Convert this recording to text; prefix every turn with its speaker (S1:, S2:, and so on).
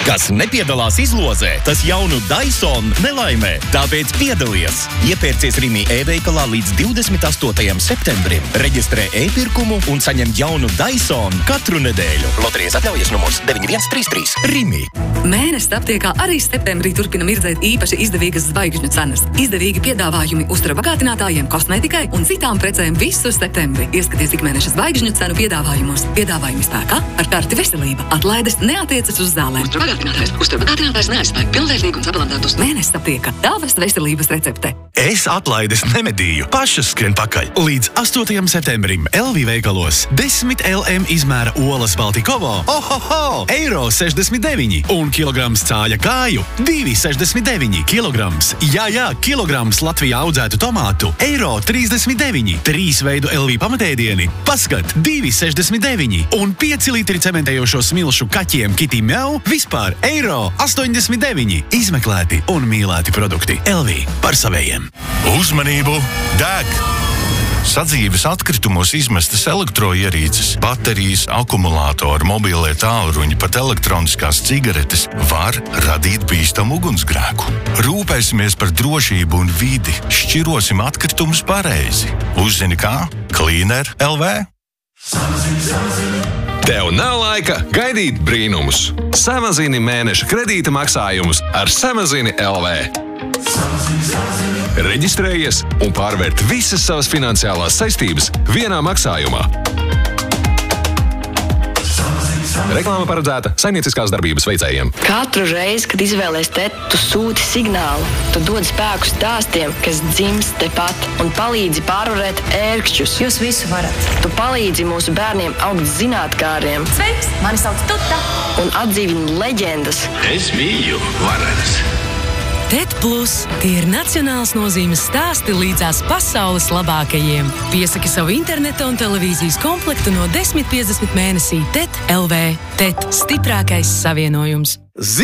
S1: Kas nepiedalās izlozē, tas jaunu Dyson nelaimē. Tāpēc piedalies! Iepērcies Rimi e-veikalā līdz 28. septembrim. Reģistrē e-pirkumu un saņem jaunu Dyson katru nedēļu. Loterijas atļaujas numurs 9133. Rimi.
S2: Mēnesis aptiekā arī septembrī turpina mirdzēt īpaši izdevīgas zvaigžņu cenas. Izdevīgi piedāvājumi uztura bagātinātājiem, kosmētikai un citām precēm visu septembri. Ieskaties ikmēneša zvaigžņu cenu piedāvājumos. Piedāvājumi spēkā ar karti veselība. Atlaides neatiecas uz zālēm. Uztur bagātinātājs neaizstāja pilnvērtīgums apbalantētus. Mēnesis aptiekā. Tālvest veselības recepte.
S3: Es atlaides nemedīju. Pašas skrien pakaļ. Līdz 8. septembrim LV veikalos 10 LM izmēra olas Baltikovo. Ohoho! €69. Un kilograms cāļa kāju 2,69 kilograms. Jā, kilograms Latvijā audzētu tomātu €39. 3 veidu LV pamatēdieni. Paskat 2,69. Un 5 litri cementējošo smilšu kaķiem Kitty Meow vispār €89. Izmeklēti un mīlēti produkti. LV par savējiem.
S4: Uzmanību! Deg! Sadzīves atkritumos izmestas elektroierīces, baterijas, akumulātori, mobilie tālruņi, pat elektroniskās cigaretes var radīt bīstamu ugunsgrēku. Rūpēsimies par drošību un vidi, šķirosim atkritumus pareizi. Uzzini kā? Cleaner LV.
S5: Tev nav laika gaidīt brīnumus. Samazini mēneša kredīta maksājumus ar Samazini LV. Reģistrējies un pārvērt visas savas finansiālās saistības vienā maksājumā. Reklāma paredzēta saimnieciskās darbības veicējiem.
S6: Katru reizi, kad izvēlies teti, tu sūti signālu. Tu dod spēku stāstiem, kas dzimst tepat un palīdzi pārvarēt ērkšķus.
S7: Jūs visu varat.
S6: Tu palīdzi mūsu bērniem augt zinātkāriem.
S7: Sveiks, mani sauc Tuta.
S6: Un atdzīvini leģendas.
S8: Es mīļu varenas.
S9: TET Plus – tie ir nacionāls nozīmes stāsti līdzās pasaules labākajiem. Piesaki savu interneta un televīzijas komplektu no 10,50 mēnesī TET LV. TET – stiprākais savienojums.